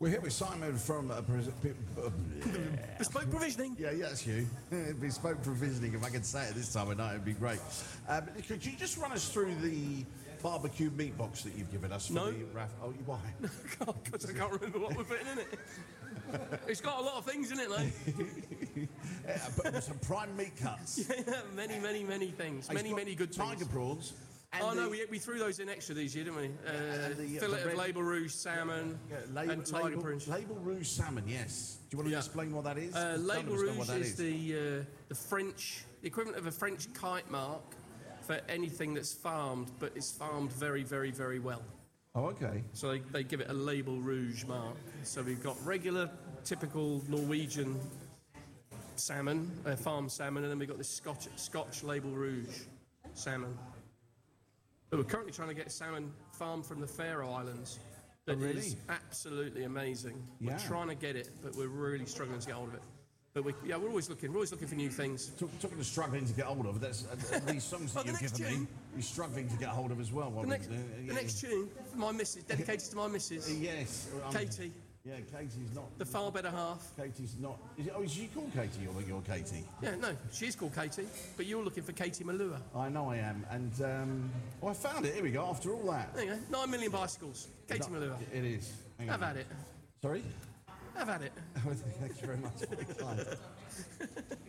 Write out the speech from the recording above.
We're here with Simon from Bespoke Provisioning. Yeah, that's you. Bespoke Provisioning. If I could say it this time of night, it'd be great. Could you just run us through the barbecue meat box that you've given us? For No. The why? Because I can't remember what we're putting in it. It's got a lot of things in it, though. But some prime meat cuts. Yeah, many things. It's got Many good things. tiger prawns. No, we threw those in extra these year, didn't we? Fillet of Label Rouge salmon and tiger prawns. Label Rouge salmon, yes. Do you want to explain what that is? Label Rouge is the French, the equivalent of a French kite mark for anything that's farmed, but it's farmed very, very, very well. Oh, okay. So they give it a Label Rouge mark. So we've got regular, typical Norwegian salmon, farm salmon, and then we've got this Scotch Label Rouge salmon. But we're currently trying to get salmon farmed from the Faroe Islands. That is absolutely amazing. Yeah. We're trying to get it, but we're really struggling to get hold of it. But we're always looking. We're always looking for new things. Talking of struggling to get hold of, that's these songs that you've given me. You're struggling to get hold of as well. The next tune, for my missus, dedicated to my missus. Yes, Katie. Yeah, Katie's not The far better half. Katie's not. Is she called Katie or you're Katie? Yeah, no, she's called Katie, but you're looking for Katie Malua. I know I am, and I found it. Here we go. After all that, There you go. 9 million bicycles. Katie Malua. It is. Have at it. Sorry. Have at it. Thank you very much. Very kind.